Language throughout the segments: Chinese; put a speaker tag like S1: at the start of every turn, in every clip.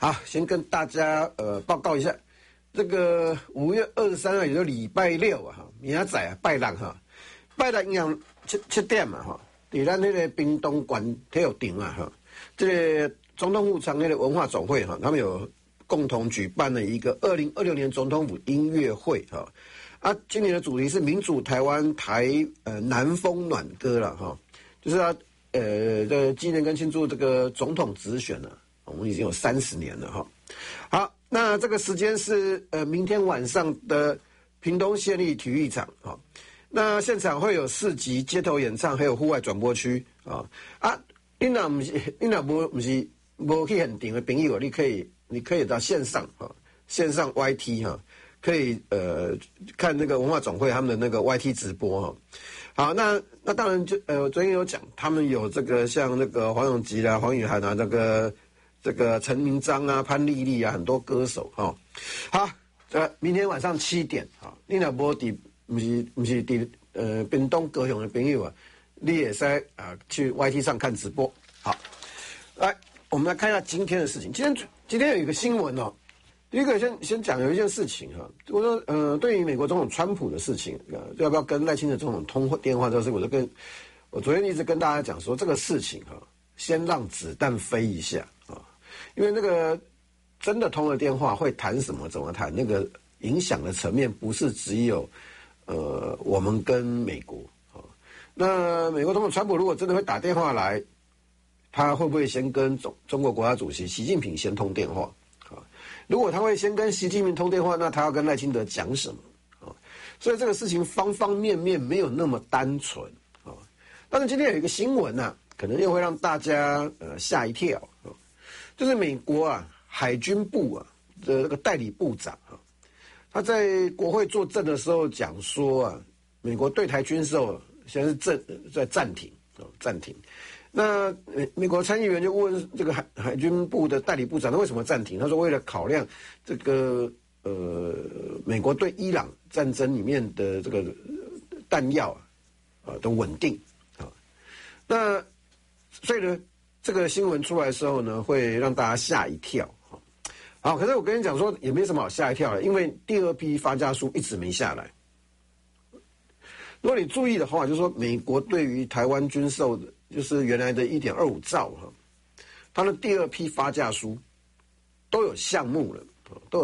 S1: 好，先跟大家报告一下，这个5月23号，也就是礼拜六啊，明仔载啊，拜六哈，拜六营养7点嘛哈，在咱那个屏东县体育场啊哈，这个总统府场内的文化总会哈，他们有共同举办了一个2026年总统府音乐会哈。啊，今年的主题是民主台湾南风暖歌了哈，就是这纪念跟庆祝这个总统直选了，我们已经有30年了哈。好，那这个时间是明天晚上的屏东县立体育场哈。那现场会有市集、街头演唱，还有户外转播区啊。你若不是没去现场的朋友，你可以到线上哈，线上 YT 哈。可以看那个文化总会他们的那个 YT 直播哈。好，那当然就昨天有讲，他们有这个像那个黄永吉啦、黄宇涵啊，这个陈明章啊、潘丽丽啊，很多歌手哈。好，明天晚上7点啊，你若无伫不是伫屏东高雄的朋友啊，你也在去 YT 上看直播。好，来我们来看一下今天的事情。今天有一个新闻哦。第一个先讲有一件事情哈，我说对于美国总统川普的事情，要不要跟赖清德总统通电话这个事，我昨天一直跟大家讲说这个事情哈，先让子弹飞一下啊，因为那个真的通了电话会谈什么怎么谈，那个影响的层面不是只有我们跟美国啊，那美国总统川普如果真的会打电话来，他会不会先跟中国国家主席习近平先通电话？如果他会先跟习近平通电话，那他要跟赖清德讲什么啊？所以这个事情方方面面没有那么单纯啊。但是今天有一个新闻啊，可能又会让大家吓一跳啊，就是美国啊海军部啊的那个代理部长啊，他在国会作证的时候讲说啊，美国对台军售现在是在暂停啊，暂停。那美国参议员就问这个海军部的代理部长，那为什么暂停？他说为了考量这个美国对伊朗战争里面的这个弹药的稳定啊。那所以呢，这个新闻出来的时候呢，会让大家吓一跳啊。好，可是我跟你讲说也没什么好吓一跳的，因为第2批发家书一直没下来。如果你注意的话，就是说美国对于台湾军售的。就是原来的1.25兆哈，它的第2批发价书都有项目了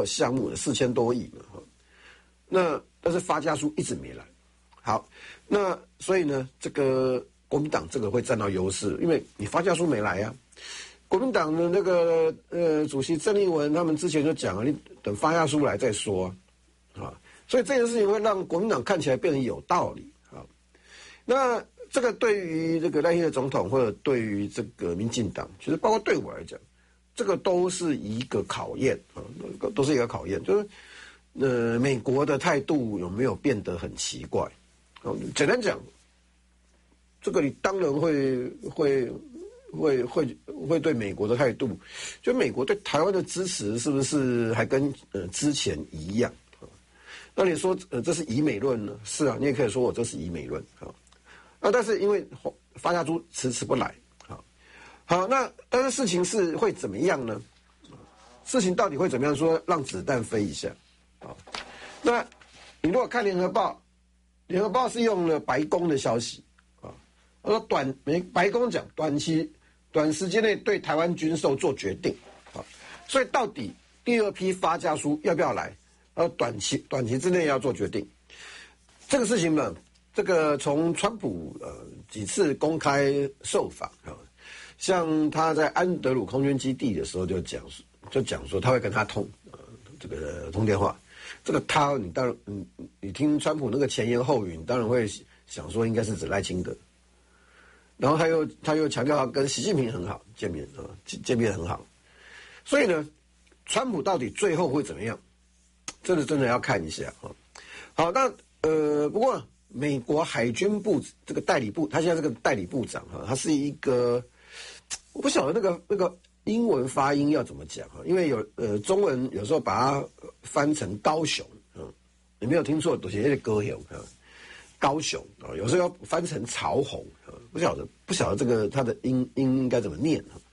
S1: ，4000多亿了哈。那但是发价书一直没来。好，那所以呢，这个国民党这个会占到优势，因为你发价书没来啊。国民党的那个主席郑丽文他们之前就讲了，你等发价书来再说啊。所以这件事情会让国民党看起来变得有道理啊。那这个对于这个赖清德总统或者对于这个民进党，其实包括对我来讲，这个都是一个考验啊，都是一个考验，就是美国的态度有没有变得很奇怪？简单讲，这个你当然会对美国的态度，就美国对台湾的支持是不是还跟之前一样？那你说这是以美论呢？是啊，你也可以说我这是以美论啊。但是因为发家书迟迟不来，好，那但是事情是会怎么样呢？事情到底会怎么样？说让子弹飞一下，啊，那你如果看联合报是用了白宫的消息啊，他说白宫讲短时间内对台湾军售做决定啊，所以到底第2批发家书要不要来？短期之内要做决定，这个事情呢？这个从川普几次公开受访啊，像他在安德鲁空军基地的时候就讲说他会跟他通电话，这个你当然你听川普那个前言后语，你当然会想说应该是指赖清德，然后他又强调他跟习近平很好见面很好，所以呢，川普到底最后会怎么样？真的要看一下啊。好，那不过。美国海军部这个代理部，他现在这个代理部长哈，他是一个，我不晓得那个英文发音要怎么讲哈，因为有中文有时候把它翻成高雄，你没有听错，都是高雄高雄啊，有时候要翻成曹洪啊，不晓得这个他的音应该怎么念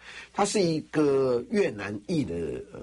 S1: 它是一个越南裔的